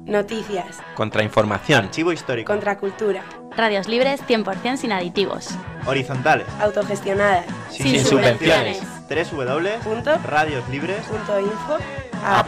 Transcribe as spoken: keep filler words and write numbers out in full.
Noticias. Contrainformación. Archivo histórico. Contracultura. Radios libres cien por ciento sin aditivos. Horizontales. Autogestionadas. Sin, sin subvenciones. doble u doble u doble u punto radios libres punto info. A